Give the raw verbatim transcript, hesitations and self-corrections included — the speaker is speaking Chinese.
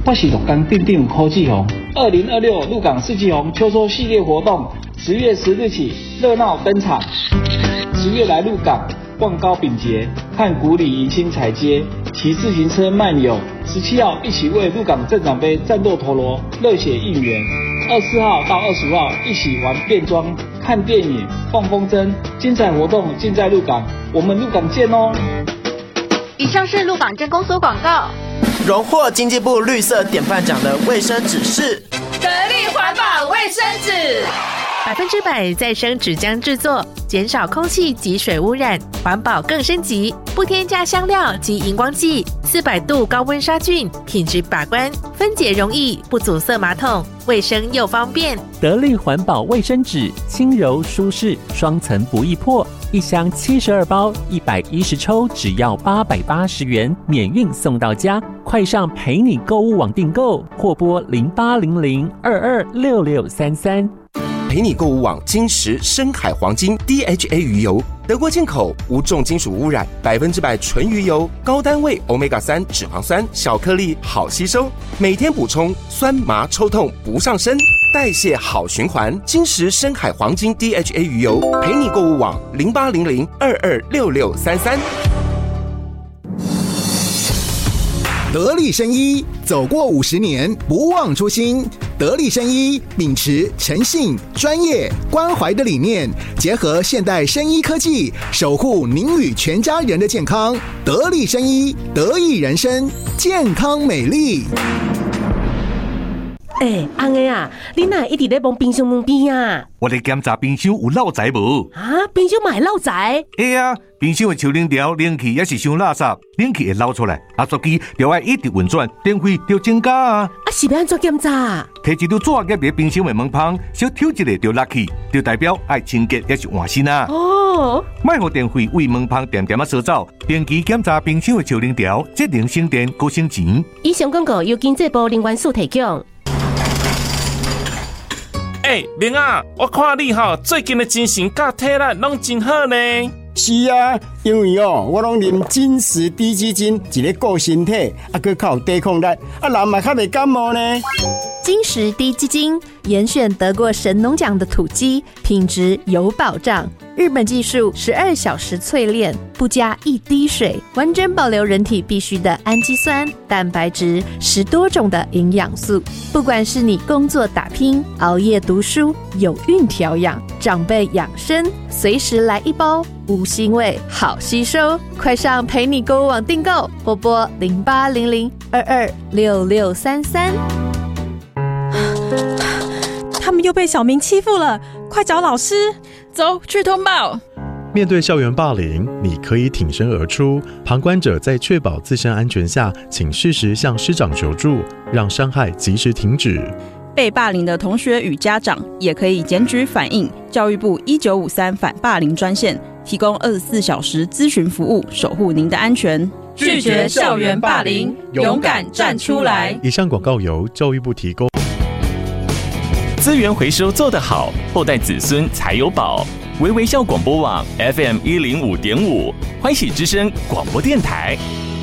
我是鹿港定定科技红。二零二六鹿港四季红秋收系列活动，十月十日起热闹登场。十月来鹿港逛糕饼节，看古里迎新彩街，骑自行车漫游。十七号一起为鹿港镇长杯战斗陀螺热血应援。二十四号到二十五号一起玩变装、看电影、放风筝，精彩活动尽在鹿港，我们鹿港见哦！ 以上是鹿港镇公所广告。 荣获经济部绿色典范奖的卫生纸是得力环保卫生纸， 百分之百再生纸浆制作，减少空气及水污染，环保更升级，不添加香料及荧光剂，四百度高温杀菌，品质把关，分解容易，不阻塞马桶，卫生又方便。 得力环保卫生纸，轻柔舒适，双层不易破，一箱七十二包，一百一十抽，只要八百八十元，免运送到家。快上陪你购物网订购，或拨零八零零二二六六三三。 陪你购物网金石深海黄金 D H A 鱼油，德国进口，无重金属污染，百分之百纯鱼油，高单位 欧米伽三 脂肪酸，小颗粒好吸收，每天补充，酸麻抽痛不上身，代谢好循环。金石深海黄金 D H A 鱼油，陪你购物网零八零零二二六六三三。 得力生医，走过五十年，不忘初心。得力生医秉持诚信、专业、关怀的理念，结合现代生医科技，守护您与全家人的健康。得力生医，得益人生，健康美丽。 哎、欸，安个啊，你哪一直在帮冰箱门边啊？ 我咧检查冰箱有漏财无？ 啊，冰箱嘛会漏财？ 哎呀，冰箱的抽冷条、冷气也是伤垃圾，冷气会漏出来，压缩机就要一直运转，电费就增加啊！ 啊，是要安怎检查？ 摕一张纸夹伫冰箱的门旁，小挑一个就落去，就代表爱清洁也是换新啊！ 哦， 莫互电费为门旁点点啊烧走，定期检查冰箱的抽冷条，节能省电，高省钱。 以上广告由经济部能源署提供。 哎、欸，明啊，我看你吼最近的精神甲体力拢真好呢。 是啊，因为哦，我拢啉金石低基金，一个顾身体，啊，佮较有抵抗力，啊，人嘛较袂感冒呢。 金石低基金严选得过神农奖的土鸡，品质有保障。日本技术十二小时淬炼，不加一滴水，完整保留人体必需的氨基酸、蛋白质，十多种的营养素。不管是你工作打拼、熬夜读书、有孕调养、长辈养生，随时来一包，无腥味，好吸收。快上陪你购物网订购，或拨零八零零二二六六三三。 他们又被小明欺负了，快找老师！ 走去通报。 面对校园霸凌，你可以挺身而出。旁观者在确保自身安全下，请适时向师长求助，让伤害及时停止。 被霸凌的同学与家长也可以检举反映教育部一九五三反霸凌专线，提供二十四小时咨询服务，守护您的安全。 拒绝校园霸凌，勇敢站出来。 以上广告由教育部提供。 资源回收做得好，后代子孙才有宝。微微笑广播网 F M 一零五点五，欢喜之声广播电台。